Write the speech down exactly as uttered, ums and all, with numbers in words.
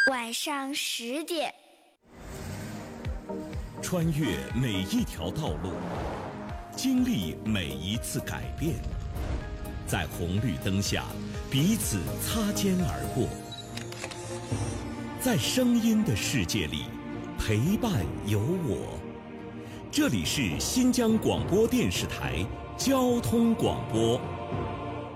晚上十点， 穿越每一条道路，经历每一次改变，在红绿灯下彼此擦肩而过，在声音的世界里陪伴有我。这里是新疆广播电视台交通广播。